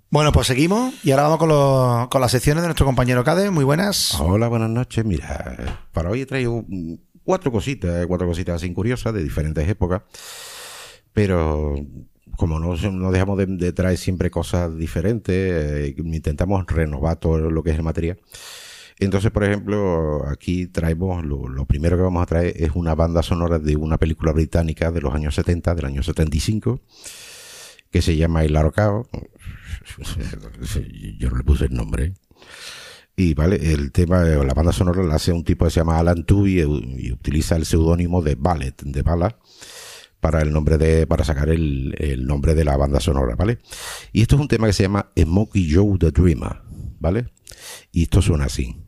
Bueno, pues seguimos y ahora vamos con las secciones de nuestro compañero Cade. Muy buenas. Hola, buenas noches. Mira, para hoy he traído cuatro cositas así curiosas de diferentes épocas, pero como no dejamos de traer siempre cosas diferentes, intentamos renovar todo lo que es el material. Entonces, por ejemplo, aquí traemos, lo primero que vamos a traer es una banda sonora de una película británica de los años 70, del año 75, que se llama El Ahorcado. Yo no le puse el nombre. Y vale, el tema, la banda sonora la hace un tipo que se llama Alan Tuohy y utiliza el seudónimo de Ballet, de Bala, para para sacar el nombre de la banda sonora, ¿vale? Y esto es un tema que se llama Smokey Joe the Dreamer, ¿vale? Y esto suena así.